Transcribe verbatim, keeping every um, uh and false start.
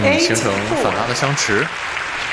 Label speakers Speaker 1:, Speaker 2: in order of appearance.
Speaker 1: 嗯，
Speaker 2: 哎，
Speaker 1: 形成
Speaker 2: 挺酷。
Speaker 1: 反拉的相持。